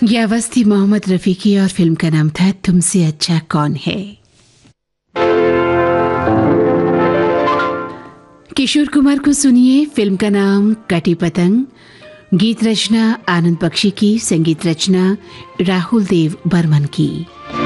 ये आवाज थी मोहम्मद रफी की और फिल्म का नाम था तुमसे अच्छा कौन है। किशोर कुमार को सुनिए। फिल्म का नाम कटी पतंग। गीत रचना आनंद बख्शी की, संगीत रचना राहुल देव बर्मन की।